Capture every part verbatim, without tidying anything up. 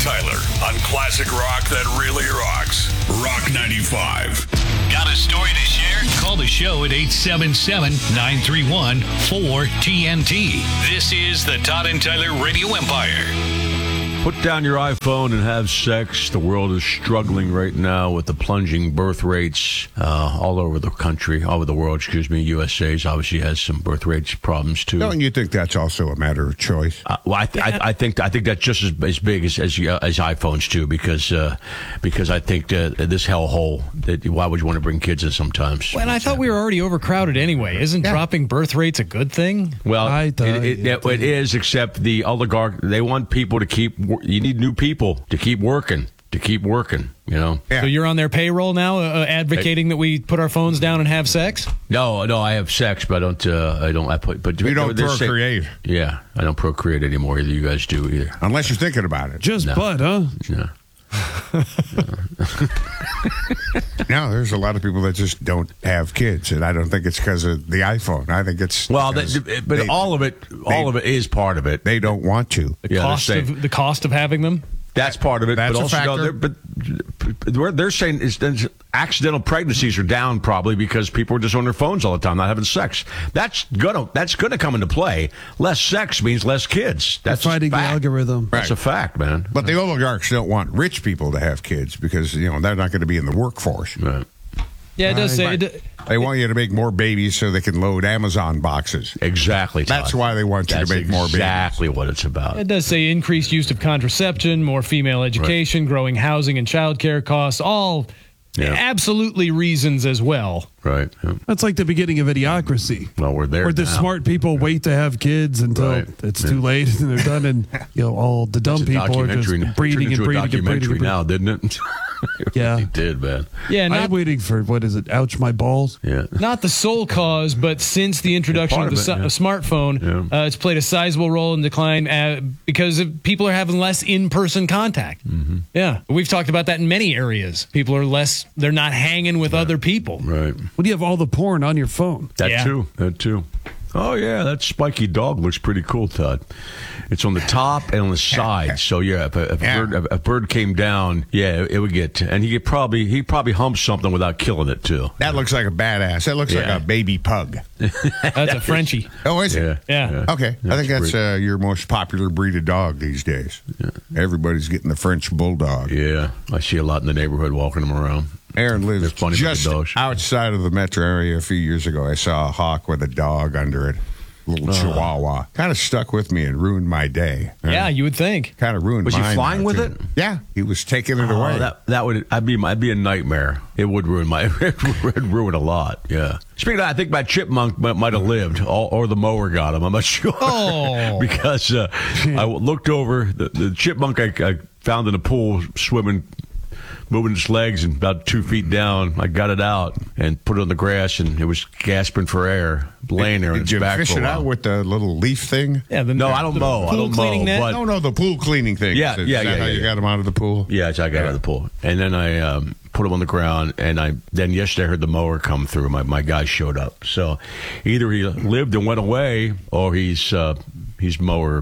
Tyler on classic rock that really rocks. Rock ninety-five. Got a story to share? Call the show at eight seven seven, nine three one, four T N T. This is the Todd and Tyler Radio Empire. Put down your iPhone and have sex. The world is struggling right now with the plunging birth rates uh, all over the country, all over the world, excuse me. U S A's obviously has some birth rates problems, too. Don't you think that's also a matter of choice? Uh, well, I, th- I, I think I think that's just as, as big as as, uh, as iPhones, too, because uh, because I think uh, this hellhole, that, why would you want to bring kids in sometimes? Well, and I thought we were already overcrowded anyway. Isn't yeah. dropping birth rates a good thing? Well, it, it, it, it is, except the oligarch, they want people to keep... You need new people to keep working, to keep working, you know. Yeah. So you're on their payroll now, uh, advocating that we put our phones down and have sex? No, no, I have sex, but I don't. Uh, I don't. I put. But you don't procreate. Say, yeah, I don't procreate anymore. Either you guys do either. Unless you're thinking about it. Just no. bud, huh? No. No, there's a lot of people that just don't have kids, and I don't think it's because of the iPhone. I think it's well, that, but they, all of it, all they, of it is part of it. They don't want to. The yeah, cost of the cost of having them. That's part of it. That's but a also, factor. No, they're, but they're, they're saying is accidental pregnancies are down probably because people are just on their phones all the time, not having sex. That's gonna that's gonna come into play. Less sex means less kids. That's they're fighting the algorithm. That's right. a fact, man. But the oligarchs don't want rich people to have kids because you know they're not going to be in the workforce. Right. Yeah, it does say. Right. It, they want you to make more babies so they can load Amazon boxes. Exactly. Todd. That's why they want you That's to make more babies. Exactly what it's about. It does say increased use of contraception, more female education, right. growing housing and childcare costs, all yeah. absolutely reasons as well. Right. Yeah. That's like the beginning of Idiocracy. Well, we're there Where the now. smart people yeah. wait to have kids until right. it's yeah. too late and they're done, and you know all the dumb people are just breeding and breeding and breeding. And now, didn't it? It yeah, really did, man. Yeah, not, I'm waiting for what is it? Ouch, my balls. Yeah, not the sole cause, but since the introduction of the of it, yeah. smartphone, yeah. uh, it's played a sizable role in decline uh, because of people are having less in-person contact. Mm-hmm. Yeah, we've talked about that in many areas. People are less; they're not hanging with yeah. other people. Right. When you have all the porn on your phone. That yeah. too. That too. Oh, yeah, that spiky dog looks pretty cool, Todd. It's on the top and on the side. So, yeah, if a, if yeah. a, bird, if a bird came down, yeah, it, it would get... And he could probably he probably hump something without killing it, too. That looks like a badass. That looks yeah. like a baby pug. That's a Frenchie. Oh, is it? Yeah. yeah. yeah. Okay. That's I think that's uh, your most popular breed of dog these days. Yeah. Everybody's getting the French bulldog. Yeah. I see a lot in the neighborhood walking them around. Aaron lives funny just dogs. outside of the metro area. A few years ago, I saw a hawk with a dog under it, a little uh, chihuahua. Kind of stuck with me and ruined my day. Yeah, uh, you would think. Kind of ruined. Was mine he flying with too. it? Yeah, he was taking it oh, away. That that would I'd be I'd be a nightmare. It would ruin my it would ruin a lot. Yeah. Speaking of that, I think my chipmunk might, might have lived, or, or the mower got him. I'm not sure. Oh, because uh, I looked over the, the chipmunk I, I found in a pool swimming. Moving its legs and about two feet down, I got it out and put it on the grass, and it was gasping for air, laying there on its Did you back fish for a it while. out with the little leaf thing? Yeah, the, no, I don't the know. I don't know. Net? But no, no, the pool cleaning thing. Yeah, Is yeah, that yeah. How yeah, you yeah. got him out of the pool? Yeah, I got yeah. out of the pool, and then I um, put him on the ground, and I then yesterday I heard the mower come through. My my guy showed up, so either he lived and went away, or he's uh, he's mower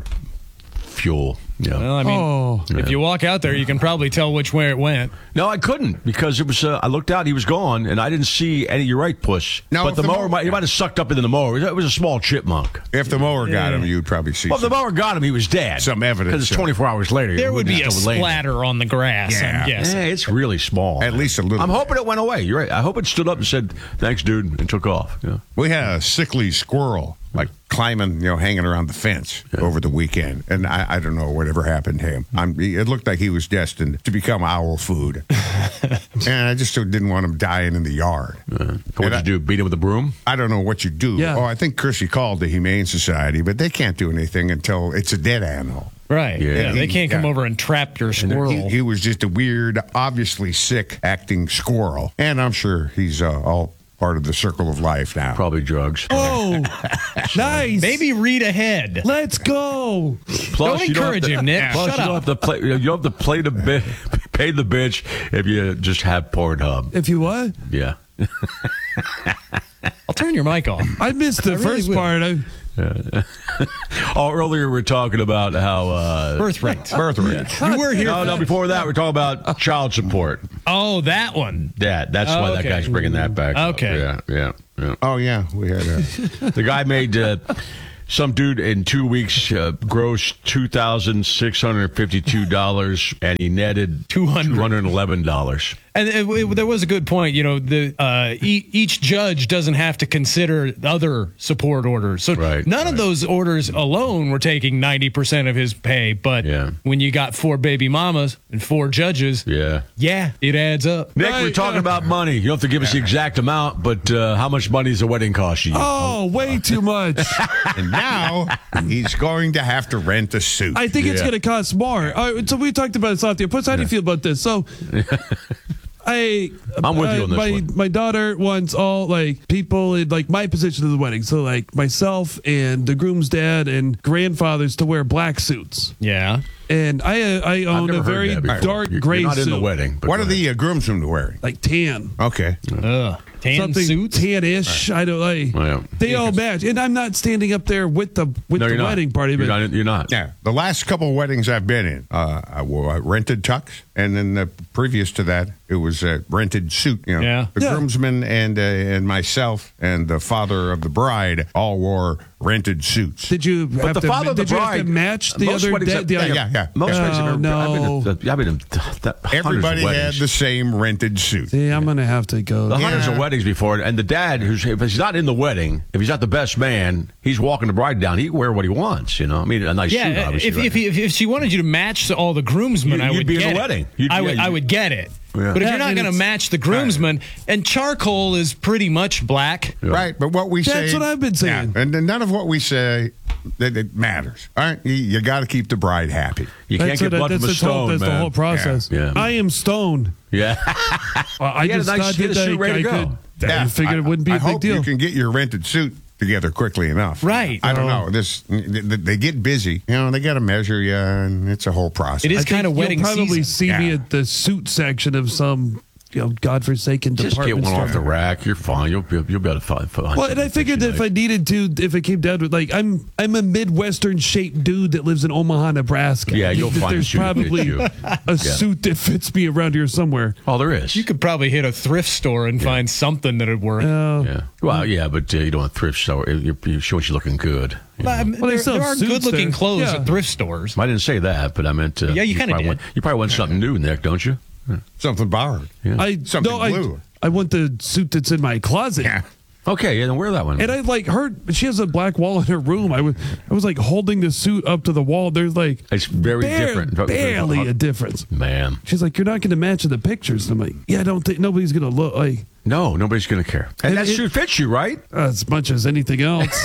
fuel. Yeah. Well, I mean, oh. if yeah. you walk out there, you can probably tell which way it went. No, I couldn't because it was. Uh, I looked out, he was gone, and I didn't see any. You're right, Puss. No, but the, the mower, mower might, he might have sucked up into the mower. It was a small chipmunk. If the mower got Yeah. him, you'd probably see. Well, if the some, mower got him, he was dead. some evidence. Because it's of- twenty-four hours later. There would be a still laying there. splatter on the grass, Yeah. I'm guessing. Yeah, it's really small. At least a little. I'm hoping it went away. You're right. I hope it stood up and said, "Thanks, dude," and took off. Yeah. We had a sickly squirrel, like climbing, you know, hanging around the fence Yeah. over the weekend, and I, I don't know whatever happened to him. I'm, it looked like he was destined to become owl food, and I just didn't want him dying in the yard. Uh, what'd you I, do? Beat him with a broom? I don't know what you do. Yeah. Oh, I think Chrissy called the Humane Society, but they can't do anything until it's a dead animal. Right. Yeah. Yeah. They can't come Yeah. over and trap your squirrel. He, he was just a weird, obviously sick acting squirrel, and I'm sure he's uh, all part of the circle of life now. Probably drugs. Oh, nice. Maybe read ahead. Let's go. Plus, Don't you encourage have to- him, Nick. Plus, Shut you don't up. have to play. You don't have to play the bit, pay the bitch if you just have Pornhub. If you what? Yeah. I'll turn your mic off. I missed the I really first will. part. I, Yeah. Oh, earlier we were talking about how uh, birth rate. Birth rate. You were here. No, no. Before that, we're talking about child support. Oh, that one. That. That's oh, why okay. that guy's bringing that back. Okay. Up. Yeah. Yeah. Yeah. Oh yeah, we had a... The guy made uh, some dude in two weeks uh, grossed two thousand six hundred fifty-two dollars, and he netted two hundred eleven dollars. And it, it, there was a good point. You know, the uh, e- each judge doesn't have to consider other support orders. So right, none right. of those orders alone were taking ninety percent of his pay. But yeah. when you got four baby mamas and four judges, yeah, yeah, it adds up. Nick, Right, we're talking yeah. about money. You don't have to give us the exact amount, but uh, how much money is a wedding cost you? Oh, way too much. And now he's going to have to rent a suit. I think it's Yeah. going to cost more. All right, so we talked about this off the air. Plus, how do you feel about this? So, I, I'm with you uh, on this my, one. My daughter wants all like people in like my position of the wedding. So like myself and the groom's dad and grandfathers to wear black suits. Yeah. And I uh, I I've own never a heard very that before. dark You're- gray You're not suit. in the wedding. But What go are ahead. the uh, groomsmen wearing? Like tan. Okay. Ugh. Tan Something suits. tan-ish. I don't like. Yeah. They all match, and I'm not standing up there with the with No, the you're not. wedding party. You're But not. You're not. Yeah, the last couple of weddings I've been in, uh, I wore uh, rented tux, and then the previous to that, it was a rented suit. You know, Yeah. the Yeah. groomsmen and uh, and myself and the father of the bride all wore rented suits. did you But have the to? father of the Did you have to bride match the most other? weddings da- have- the yeah, other- yeah, yeah. Most yeah. weddings have Oh, been- I've been no. to- I've been in th- th- hundreds of Everybody had weddings. the same rented suit. See, I'm gonna have to go. The there. hundreds of Yeah. weddings before, and the dad, who's if he's not in the wedding, if he's not the best man, he's walking the bride down. He can wear what he wants, you know. I mean, a nice suit, Yeah, obviously. if, right? if, if, if she wanted you to match all the groomsmen, You- I you'd would be in get the it. wedding. You'd- I would, yeah, I you- would get it. Yeah. But if Yeah, you're not and going to it's- match the groomsmen, and charcoal is pretty much black. Right, but what we say. That's what I've been saying. Yeah, and then none of what we say that it matters. All right, you, you got to keep the bride happy. you can't That's get what- blood that's from a the whole- stone, That's man. the whole process. Yeah. Yeah. I am stoned. Yeah, Uh, I He had a just nice- thought he had a that suit I, ready to I go. could. I figured it wouldn't be I a big hope deal. you can get your rented suit together quickly enough. Right. I don't Oh. know. This they get busy. You know, they got to measure you, and it's a whole process. It I is think kind of wedding You'll probably season. see me Yeah. at the suit section of some, you know, godforsaken just get department one store. off the rack. You're fine. You'll be, you'll be able to find. find Well, and I something figured that nice. if I needed to, if it came down to it, like I'm, I'm a Midwestern shaped dude that lives in Omaha, Nebraska. Yeah, you'll That find a There's suit that fits probably you. a suit that fits me around here somewhere. Oh, there is. You could probably hit a thrift store and find something that would work. Uh, Yeah. Well, yeah, but uh, you don't want thrift store. You're, you're showing you looking good. you But, I know. mean, Well, they there, sell there are suits good-looking there. clothes Yeah. at thrift stores. I didn't say that, but I meant. Uh, Yeah, you kinda probably did. Want, you probably want something new, Nick, don't you? Something borrowed. Yeah. I Something no, I, blue. I want the suit that's in my closet. Yeah. Okay, yeah, then wear that one. And I like her. She has a black wall in her room. I was, I was like holding the suit up to the wall. There's like It's very bare- different. barely a difference. Man. She's like, you're not going to match in the pictures. And I'm like, yeah, I don't think nobody's going to look like No, nobody's going to care. And And that it- suit fits you, right? uh, as much as anything else.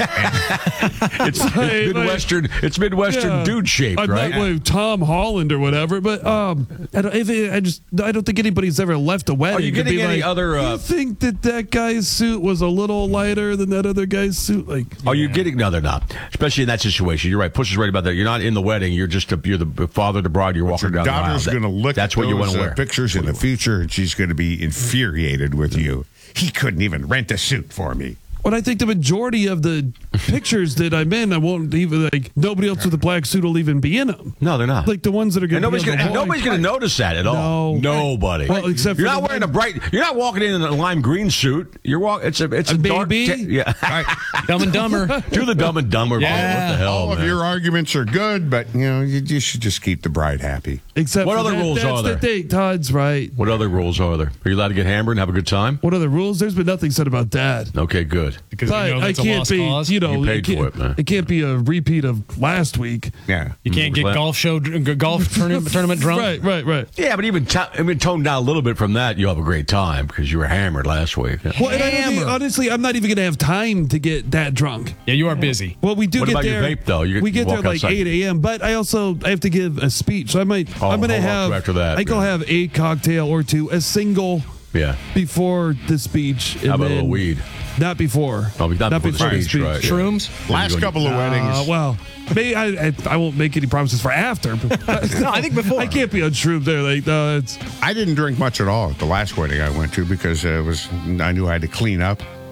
It's, it's Like- Midwestern. It's Midwestern Yeah. dude shaped, I'm right? not like Tom Holland or whatever, but um, I, don't, if it, I just I don't think anybody's ever left a wedding. Are you to getting be any like, other, uh, you think that that guy's suit was a little lighter than that other guy's suit? Like, Are you getting? No, they're not. Especially in that situation. You're right. Push is right about that. You're not in the wedding. You're just a, you're the father of the bride. You're walking Your down the aisle. daughter's That- going to look That's at what you those want to uh, wear. pictures in the future, and she's going to be infuriated with you. He couldn't even rent a suit for me. But I think the majority of the pictures that I'm in, I won't even like nobody else with a black suit will even be in them. No, they're not. Like the ones that are And going to nobody's be on gonna, the and wall. nobody's going to notice that at all. No. Nobody. Well, except you're for not the wearing a bright. You're not walking in in a lime green suit. You're walking. It's a. It's a, A dark. baby? ta- yeah. Dumb and Dumber. Do the Dumb and Dumber. Yeah. What the hell? All of man? your arguments are good, but you know you, you should just keep the bride happy. Except What for other that, rules that's are there? the thing. Todd's right. What other rules are there? Are you allowed to get hammered and have a good time? What other rules? There's been nothing said about that. Okay, good. Because But you know I that's a can't lost be, cause. you know, You paid can't, for it, man. it can't be a repeat of last week. Yeah. You can't get Well- golf show golf tournament, tournament drunk. Right, right, right. Yeah, but even t- I mean, toned down a little bit from that, you'll have a great time because you were hammered last week. Yeah. Well, and I don't think, Hammer. honestly, I'm not even going to have time to get that drunk. Yeah, you are busy. Well, we do What get about your there. vape, though? You- we you get there walk like outside. eight a.m. But I also I have to give a speech, so I might. Oh, I'm going to hold on have to after that, I think I'll yeah. have a cocktail or two, a single Yeah. before the speech. And How about a then, little weed? Not before. Oh, not before the speech, right. Shrooms. Last couple of weddings. Uh, well, maybe I, I I won't make any promises for after. But No, I think before. I can't be on shrooms there. Like no, it's I didn't drink much at all at the last wedding I went to because uh, it was I knew I had to clean up,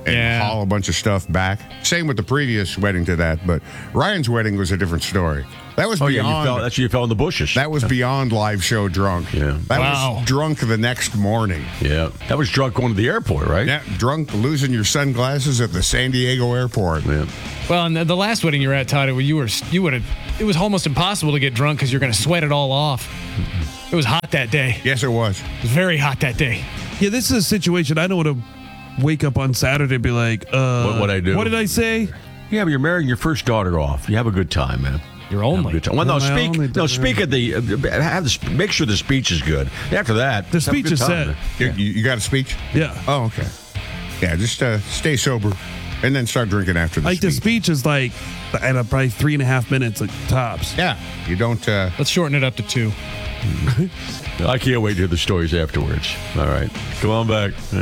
and Yeah. haul a bunch of stuff back. Same with the previous wedding to that, but Ryan's wedding was a different story. That was Oh, yeah, beyond. you fell, that's you fell in the bushes. that was beyond live show drunk. Yeah. That Wow. was drunk the next morning. yeah. That was drunk going to the airport, right? Yeah, drunk losing your sunglasses at the San Diego airport. Yeah. Well, and the, the last wedding you were at, Todd, you were you would have. It was almost impossible to get drunk because you're going to sweat it all off. It was hot that day. Yes, it was. It was very hot that day. Yeah, this is a situation I don't want to wake up on Saturday and be like, uh, What- what'd I do? What did I say? Yeah, but you're marrying your first daughter off. You have a good time, man. You're Have a only. good time. Well, no, Well, my speak. only No, daughter. speak of the. Uh, have the. sp- Make sure the speech is good. After that, The have a speech good is time, set. man. You, you, you got a speech? Yeah. Oh, okay. Yeah, just uh, stay sober and then start drinking after the Like the speech. speech is like at a, probably three and a half minutes at tops. Yeah, you don't. Uh, Let's shorten it up to two. I can't wait to hear the stories afterwards. All right, come on back. You're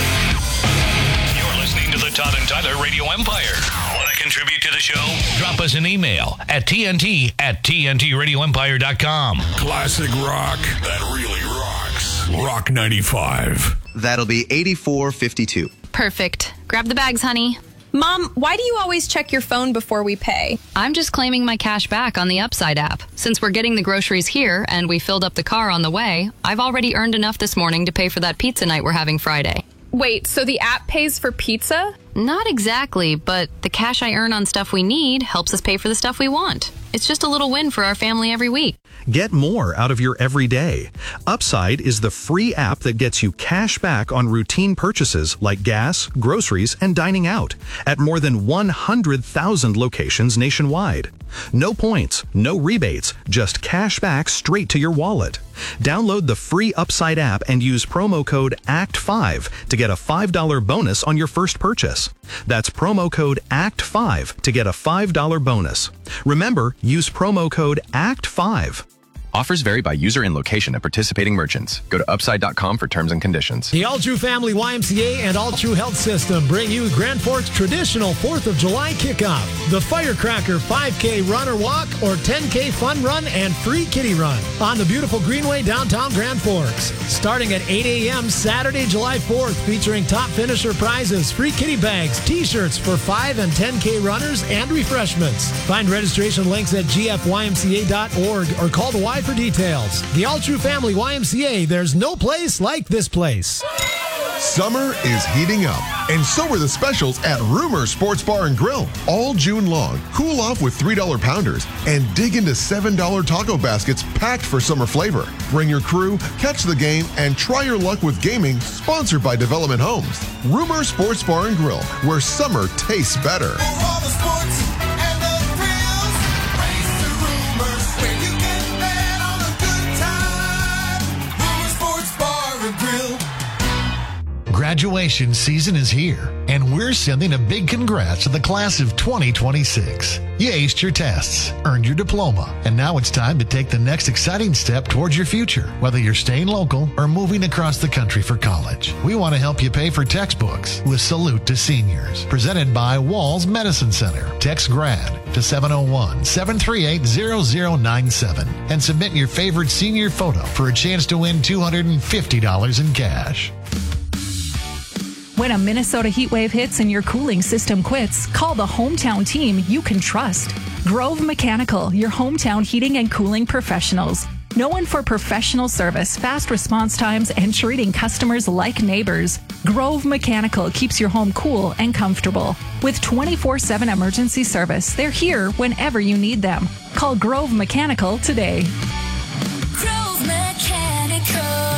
listening to the Todd and Tyler Radio Empire. Want to contribute to the show? Drop us an email at T N T at T N T radio empire dot com. Classic rock that really rocks. Rock ninety-five. That'll be eighty-four fifty-two. Perfect. Grab the bags, honey. Mom, why do you always check your phone before we pay? I'm just claiming my cash back on the Upside app. Since we're getting the groceries here and we filled up the car on the way, I've already earned enough this morning to pay for that pizza night we're having Friday. Wait, so the app pays for pizza? Not exactly, but the cash I earn on stuff we need helps us pay for the stuff we want. It's just a little win for our family every week. Get more out of your everyday. Upside is the free app that gets you cash back on routine purchases like gas, groceries, and dining out at more than one hundred thousand locations nationwide. No points, no rebates, just cash back straight to your wallet. Download the free Upside app and use promo code A C T five to get a five dollars bonus on your first purchase. That's promo code A C T five to get a five dollars bonus. Remember, use promo code A C T five. Offers vary by user and location at participating merchants. Go to upside dot com for terms and conditions. The All True Family Y M C A and All True Health System bring you Grand Forks' traditional fourth of July kickoff. The Firecracker five K run or walk or ten K fun run and free kitty run on the beautiful Greenway downtown Grand Forks. Starting at eight a.m. Saturday, July fourth, featuring top finisher prizes, free kitty bags, t-shirts for five and ten K runners, and refreshments. Find registration links at G F Y M C A dot org or call the Y for details. The All True Family Y M C A, there's no place like this place. Summer is heating up, and so are the specials at Rumor Sports Bar and Grill. All June long, cool off with three dollar pounders and dig into seven dollar taco baskets packed for summer flavor. Bring your crew, catch the game, and try your luck with gaming, sponsored by Development Homes. Rumor Sports Bar and Grill, where summer tastes better. Graduation season is here, and we're sending a big congrats to the class of twenty twenty-six. You aced your tests, earned your diploma, and now it's time to take the next exciting step towards your future, whether you're staying local or moving across the country for college. We want to help you pay for textbooks with Salute to Seniors, presented by Walls Medicine Center. Text GRAD to seven oh one, seven three eight, zero zero nine seven and submit your favorite senior photo for a chance to win two hundred fifty dollars in cash. When a Minnesota heat wave hits and your cooling system quits, call the hometown team you can trust. Grove Mechanical, your hometown heating and cooling professionals. Known for professional service, fast response times, and treating customers like neighbors, Grove Mechanical keeps your home cool and comfortable. With twenty-four seven emergency service, they're here whenever you need them. Call Grove Mechanical today. Grove Mechanical.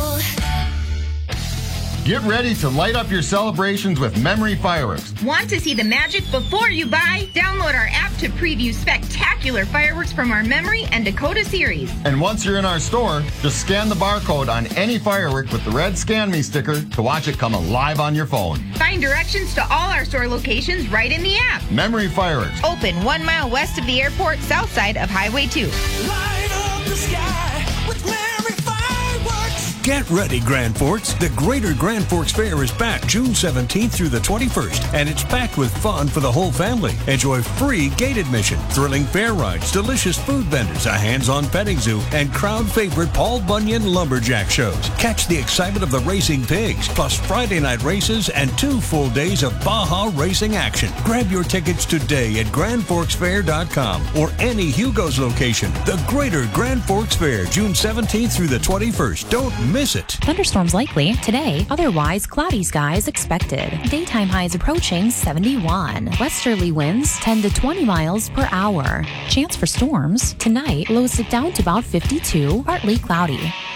Get ready to light up your celebrations with Memory Fireworks. Want to see the magic before you buy? Download our app to preview spectacular fireworks from our Memory and Dakota series. And once you're in our store, just scan the barcode on any firework with the red Scan Me sticker to watch it come alive on your phone. Find directions to all our store locations right in the app. Memory Fireworks. Open one mile west of the airport, south side of Highway two. Light up the sky with Memory Fireworks. Get ready, Grand Forks. The Greater Grand Forks Fair is back June seventeenth through the twenty-first, and it's packed with fun for the whole family. Enjoy free gate admission, thrilling fair rides, delicious food vendors, a hands-on petting zoo, and crowd favorite Paul Bunyan lumberjack shows. Catch the excitement of the racing pigs, plus Friday night races and two full days of Baja racing action. Grab your tickets today at grand forks fair dot com or any Hugo's location. The Greater Grand Forks Fair, June seventeenth through the twenty-first. Don't miss it. Thunderstorms likely today, otherwise cloudy skies expected. Daytime highs approaching seventy-one. Westerly winds ten to twenty miles per hour. Chance for storms tonight, lows it down to about fifty-two, partly cloudy.